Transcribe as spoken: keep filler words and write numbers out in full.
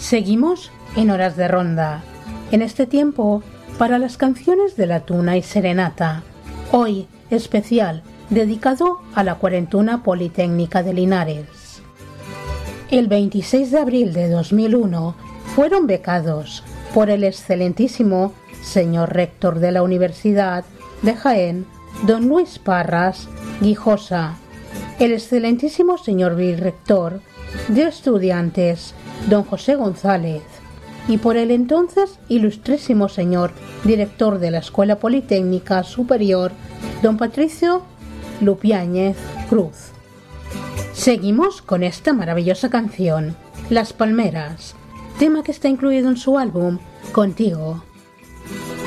Seguimos en Horas de Ronda, en este tiempo para las canciones de la Tuna y Serenata, hoy especial dedicado a la Cuarentuna Politécnica de Linares. El veintiséis de abril de dos mil uno fueron becados por el excelentísimo señor rector de la Universidad de Jaén, don Luis Parras Guijosa, el excelentísimo señor vicerrector de estudiantes, don José González, y por el entonces ilustrísimo señor director de la Escuela Politécnica Superior, don Patricio Lupiáñez Cruz. Seguimos con esta maravillosa canción, Las Palmeras, tema que está incluido en su álbum Contigo.